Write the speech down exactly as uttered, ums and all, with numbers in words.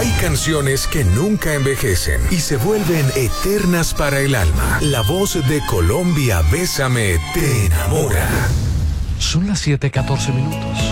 Hay canciones que nunca envejecen y se vuelven eternas para el alma. La voz de Colombia, Bésame, te enamora. Son las siete catorce minutos.